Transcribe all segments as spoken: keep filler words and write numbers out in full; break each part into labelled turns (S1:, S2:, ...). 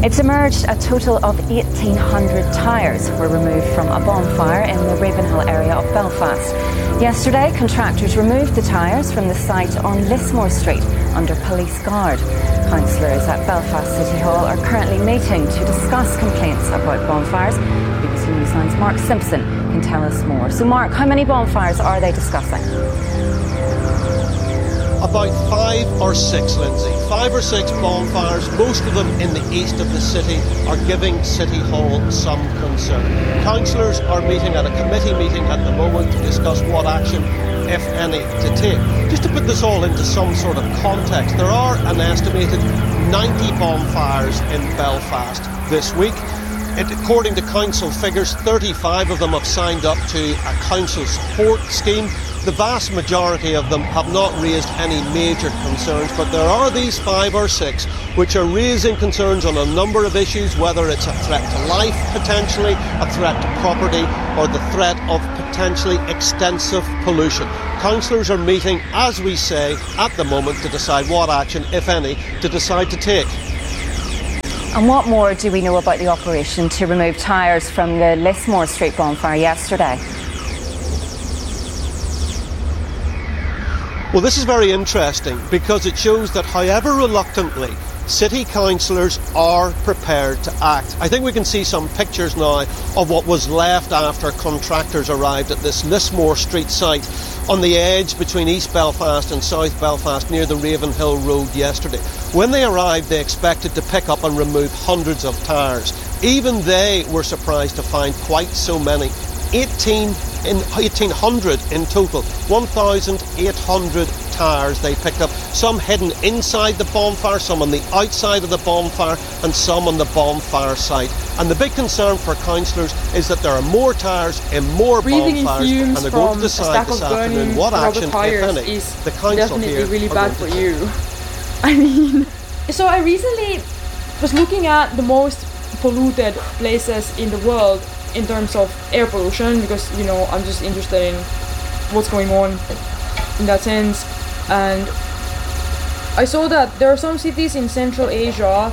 S1: It's emerged a total of eighteen hundred tyres were removed from a bonfire in the Ravenhill area of Belfast. Yesterday, contractors removed the tyres from the site on Lismore Street under police guard. Councillors at Belfast City Hall are currently meeting to discuss complaints about bonfires. B B C Newsline's Mark Simpson can tell us more. So Mark, how many bonfires are they discussing?
S2: About five or six, Lindsay. Five or six bonfires, most of them in the east of the city, are giving City Hall some concern. Councillors are meeting at a committee meeting at the moment to discuss what action, if any, to take. Just to put this all into some sort of context, there are an estimated ninety bonfires in Belfast this week. It, according to council figures, thirty-five of them have signed up to a council support scheme. The vast majority of them have not raised any major concerns, but there are these five or six which are raising concerns on a number of issues, whether it's a threat to life, potentially, a threat to property, or the threat of potentially extensive pollution. Councillors are meeting, as we say, at the moment to decide what action, if any, to decide to take.
S1: And what more do we know about the operation to remove tyres from the Lismore Street bonfire yesterday?
S2: Well, this is very interesting because it shows that however reluctantly city councillors are prepared to act. I think we can see some pictures now of what was left after contractors arrived at this Lismore Street site on the edge between East Belfast and South Belfast near the Ravenhill Road yesterday. When they arrived, they expected to pick up and remove hundreds of tyres. Even they were surprised to find quite so many. eighteen in eighteen hundred in total, one thousand eight hundred tyres they picked up, some hidden inside the bonfire, some on the outside of the bonfire and some on the bonfire site. And the big concern for councillors is that there are more tyres in more
S3: Breathing
S2: bonfires
S3: in
S2: and they're going to decide this afternoon what action, if any,
S3: is
S2: the council
S3: definitely
S2: here
S3: really
S2: are
S3: bad
S2: going
S3: for
S2: to
S3: you. I mean, so I recently was looking at the most polluted places in the world in terms of air pollution, because, you know, I'm just interested in what's going on in that sense. And I saw that there are some cities in Central Asia,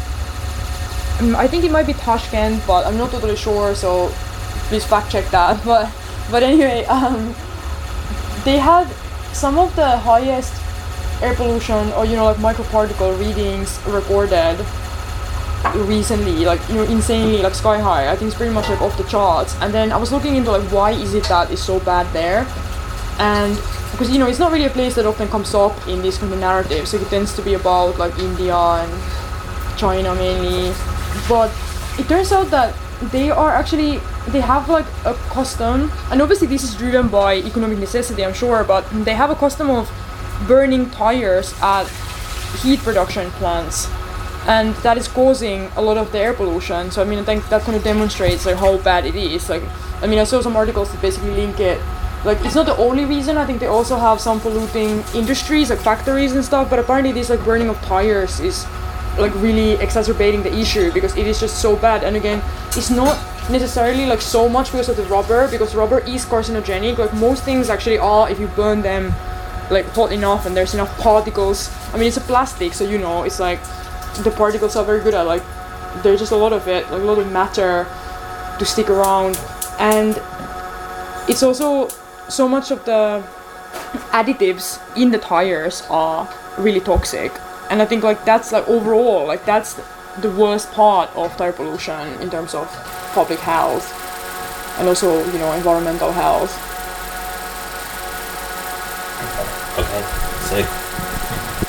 S3: um, I think it might be Tashkent, but I'm not totally sure, so please fact check that. But but anyway, um, they had some of the highest air pollution, or, you know, like microparticle readings recorded recently, like, you know, insanely, like sky high. I think it's pretty much like off the charts. And then I was looking into like why is it that it's so bad there, and because, you know, it's not really a place that often comes up in these kind of narratives. So it tends to be about like India and China mainly, but it turns out that they are actually, they have like a custom, and obviously this is driven by economic necessity, I'm sure, but they have a custom of burning tires at heat production plants, and that is causing a lot of the air pollution. So I mean, I think that kind of demonstrates like how bad it is. Like, I mean, I saw some articles that basically link it, like, it's not the only reason. I think they also have some polluting industries, like factories and stuff, but apparently this like burning of tires is like really exacerbating the issue because it is just so bad. And again, it's not necessarily like so much because of the rubber, because rubber is carcinogenic. Like most things actually are if you burn them like hot enough and there's enough particles. I mean, it's a plastic, so, you know, it's like the particles are very good at, like, there's just a lot of it, like a lot of matter to stick around. And it's also so much of the additives in the tires are really toxic. And I think like that's like overall, like that's the worst part of tire pollution in terms of public health and also, you know, environmental health.
S4: Okay, sick.